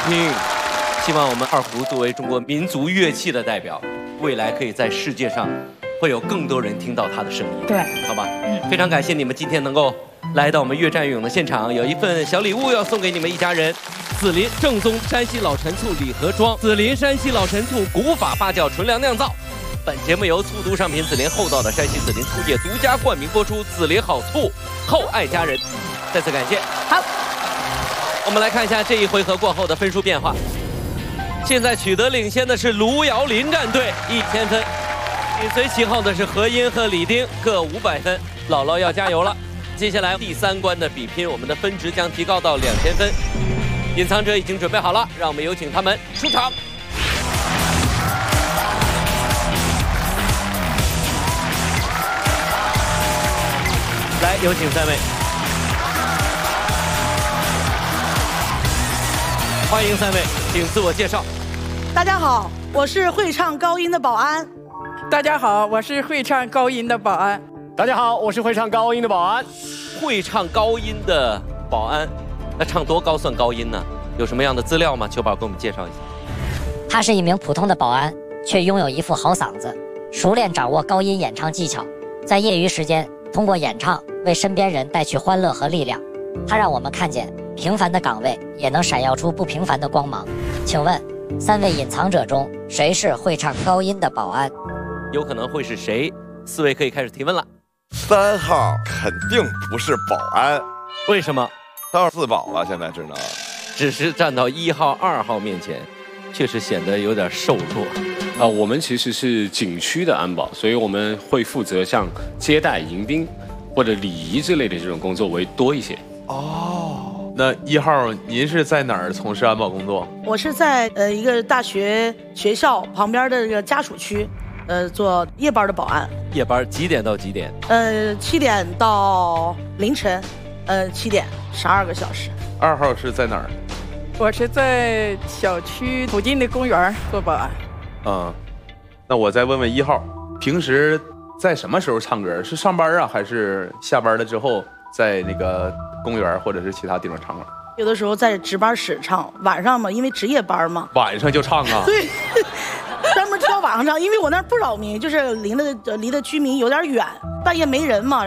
听。希望我们二胡作为中国民族乐器的代表，未来可以在世界上会有更多人听到它的声音。 对， 好吧。非常感谢你们今天能够来到我们越战越勇的现场，有一份小礼物要送给你们一家人。紫林正宗山西老陈醋礼盒装，紫林山西老陈醋古法发酵纯粮酿造。本节目由醋毒商品紫林厚道的山西紫林醋业独家冠名播出。紫林好醋，厚爱家人。再次感谢。 好， 我们来看一下这一回合过后的分数变化。现在取得领先的是卢瑶林战队1000分，紧随其后的是何音和李丁各500分。姥姥要加油了。接下来第3关的比拼，我们的分值将提高到2000分。隐藏者已经准备好了，让我们有请他们出场。来，有请3位。欢迎3位，请自我介绍。 大家好，我是会唱高音的保安。 大家好，我是会唱高音的保安。 大家好，我是会唱高音的保安。 会唱高音的保安，那唱多高算高音呢？有什么样的资料吗？秋宝给我们介绍一下。 他是一名普通的保安，却拥有一副好嗓子，熟练掌握高音演唱技巧，在业余时间通过演唱为身边人带去欢乐和力量。他让我们看见平凡的岗位也能闪耀出不平凡的光芒。请问3位隐藏者中谁是会唱高音的保安？ 有可能会是谁？4位可以开始提问了。 3号肯定不是保安， 为什么他要自保了，现在只能。 只是站到1号、2号面前，确实显得有点瘦弱。 我们其实是景区的安保，所以我们会负责像接待迎宾或者礼仪之类的这种工作为多一些。 哦，那1号您是在哪儿从事安保工作？ 我是在一个大学学校旁边的这个家属区，做夜班的保安。 夜班几点到几点 ？7点到凌晨，7点，12个小时。 2号是在哪儿？ 我是在小区附近的公园做保安。 那我再问问1号，平时在什么时候唱歌？是上班啊，还是下班了之后在那个公园或者是其他地方唱歌？ 有的时候在值班室唱，晚上嘛，因为值夜班嘛。 晚上就唱啊？ 对，专门挑晚上唱，因为我那儿不扰民，就是离的居民有点远，半夜没人嘛。